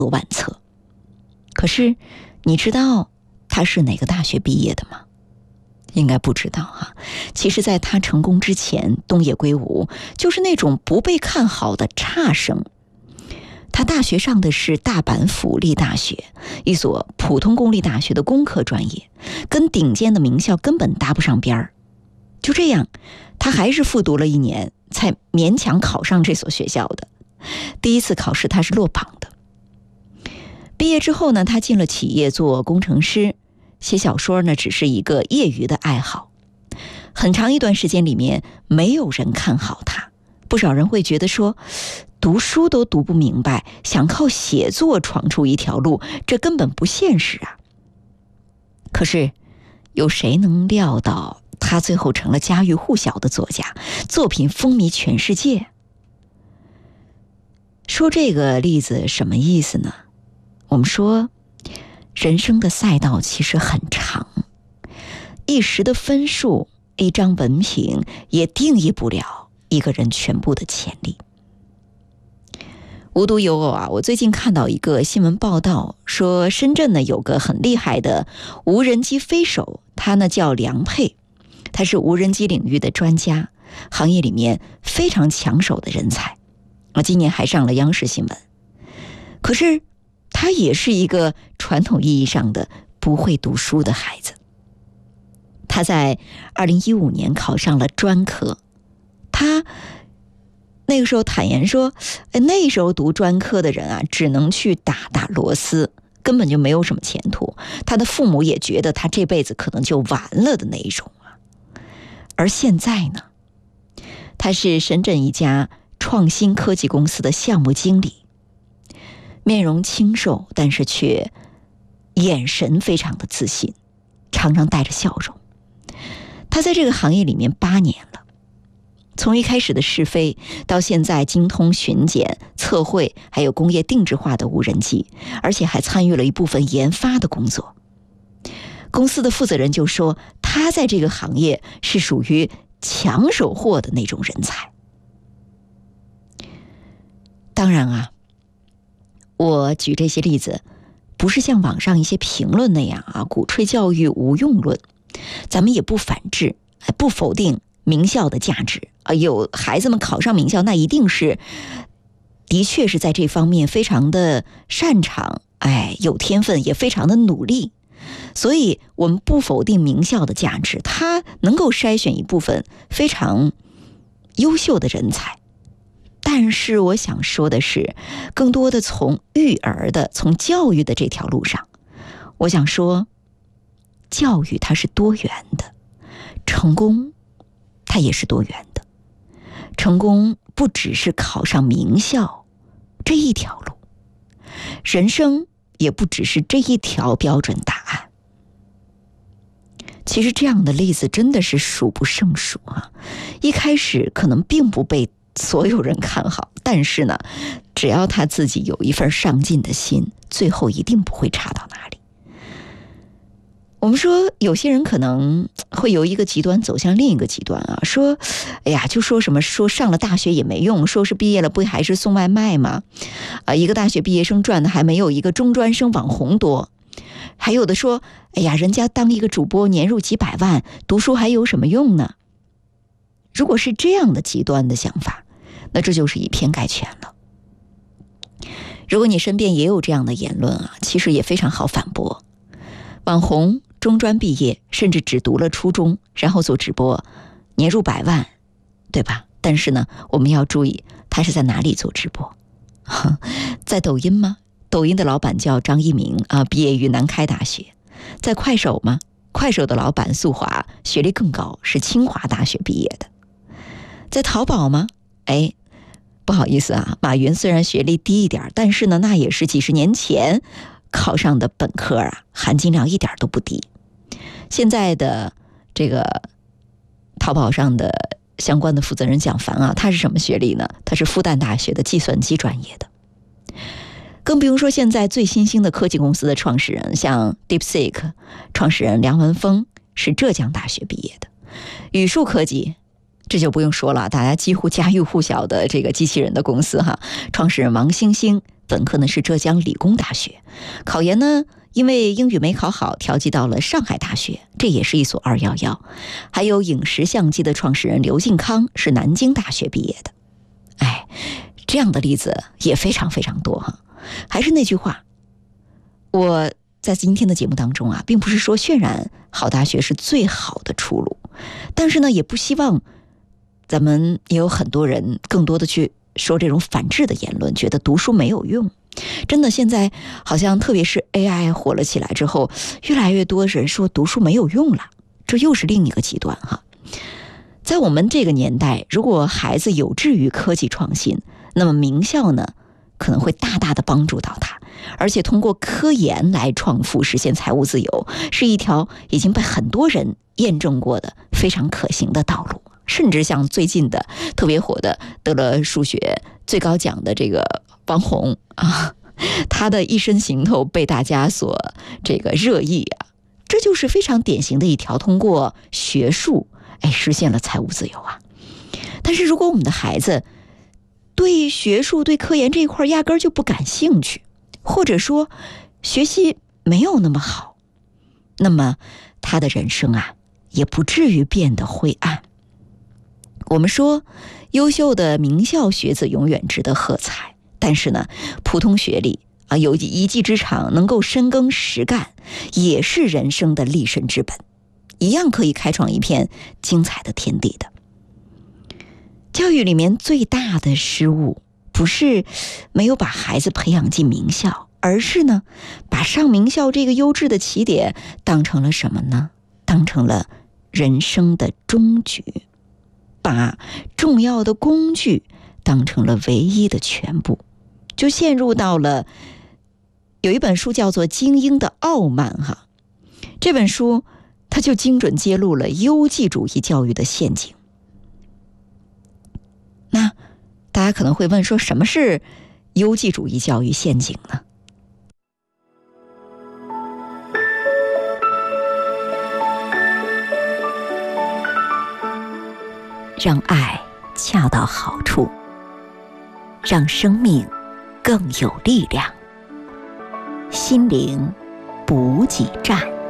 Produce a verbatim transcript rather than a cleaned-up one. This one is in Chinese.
万册。可是你知道他是哪个大学毕业的吗？应该不知道哈。其实在他成功之前，东野圭吾就是那种不被看好的差生。他大学上的是大阪府立大学，一所普通公立大学的工科专业，跟顶尖的名校根本搭不上边儿。就这样，他还是复读了一年，才勉强考上这所学校的。第一次考试他是落榜的。毕业之后呢，他进了企业做工程师，写小说呢只是一个业余的爱好。很长一段时间里面，没有人看好他，不少人会觉得说，读书都读不明白，想靠写作闯出一条路，这根本不现实啊。可是有谁能料到他最后成了家喻户晓的作家，作品风靡全世界？说这个例子什么意思呢？我们说人生的赛道其实很长，一时的分数，一张文凭也定义不了一个人全部的潜力。无独有偶啊，我最近看到一个新闻报道，说深圳呢有个很厉害的无人机飞手，他呢叫梁佩，他是无人机领域的专家，行业里面非常抢手的人才。啊，今年还上了央视新闻。可是他也是一个传统意义上的不会读书的孩子。他在二零一五年考上了专科，他那个时候坦言说，那时候读专科的人啊，只能去打打螺丝，根本就没有什么前途。他的父母也觉得他这辈子可能就完了的那一种啊。而现在呢，他是深圳一家创新科技公司的项目经理，面容清瘦，但是却眼神非常的自信，常常带着笑容。他在这个行业里面八年了，从一开始的试飞，到现在精通巡检、测绘，还有工业定制化的无人机，而且还参与了一部分研发的工作。公司的负责人就说，他在这个行业是属于抢手货的那种人才。当然啊，我举这些例子，不是像网上一些评论那样啊，鼓吹教育无用论。咱们也不反制，不否定名校的价值啊。有孩子们考上名校，那一定是的确是在这方面非常的擅长，哎，有天分，也非常的努力。所以我们不否定名校的价值，它能够筛选一部分非常优秀的人才。但是我想说的是，更多的从育儿的、从教育的这条路上，我想说，教育它是多元的，成功它也是多元的。成功不只是考上名校这一条路，人生也不只是这一条标准答案。其实这样的例子真的是数不胜数啊！一开始可能并不被所有人看好，但是呢，只要他自己有一份上进的心，最后一定不会差到哪里。我们说有些人可能会由一个极端走向另一个极端啊，说哎呀，就说什么说上了大学也没用，说是毕业了不还是送外卖吗？啊，一个大学毕业生赚的还没有一个中专生网红多。还有的说，哎呀，人家当一个主播年入几百万，读书还有什么用呢？如果是这样的极端的想法，那这就是以偏概全了。如果你身边也有这样的言论啊，其实也非常好反驳。网红中专毕业，甚至只读了初中，然后做直播，年入百万，对吧？但是呢，我们要注意，他是在哪里做直播？在抖音吗？抖音的老板叫张一鸣啊，毕业于南开大学。在快手吗？快手的老板素华学历更高，是清华大学毕业的。在淘宝吗？哎，不好意思啊，马云虽然学历低一点，但是呢，那也是几十年前考上的本科啊，含金量一点都不低。现在的这个淘宝上的相关的负责人蒋凡啊，他是什么学历呢？他是复旦大学的计算机专业的。更不用说现在最新兴的科技公司的创始人，像 DeepSeek 创始人梁文峰是浙江大学毕业的。语数科技这就不用说了，大家几乎家喻户晓的这个机器人的公司哈，创始人王星星本科呢是浙江理工大学，考研呢因为英语没考好，调剂到了上海大学，这也是一所二一一。还有影视相机的创始人刘进康是南京大学毕业的。哎，这样的例子也非常非常多哈。还是那句话，我在今天的节目当中啊，并不是说渲染好大学是最好的出路，但是呢，也不希望咱们也有很多人更多的去说这种反制的言论，觉得读书没有用。真的，现在好像特别是 A I 火了起来之后，越来越多人说读书没有用了，这又是另一个极端哈。在我们这个年代，如果孩子有志于科技创新，那么名校呢可能会大大的帮助到他，而且通过科研来创富实现财务自由，是一条已经被很多人验证过的非常可行的道路。甚至像最近的特别火的得了数学最高奖的这个王红啊，他的一身行头被大家所这个热议啊，这就是非常典型的一条通过学术哎实现了财务自由啊。但是如果我们的孩子对学术对科研这一块压根儿就不感兴趣，或者说学习没有那么好，那么他的人生啊也不至于变得灰暗。我们说优秀的名校学子永远值得喝彩，但是呢普通学历啊，有一技之长能够深耕实干，也是人生的立身之本，一样可以开创一片精彩的天地的。教育里面最大的失误不是没有把孩子培养进名校，而是呢把上名校这个优质的起点当成了什么呢？当成了人生的终局，把重要的工具当成了唯一的全部，就陷入到了有一本书叫做《精英的傲慢》哈，这本书它就精准揭露了优绩主义教育的陷阱。那大家可能会问说，什么是优绩主义教育陷阱呢？让爱恰到好处，让生命更有力量，心灵补给站。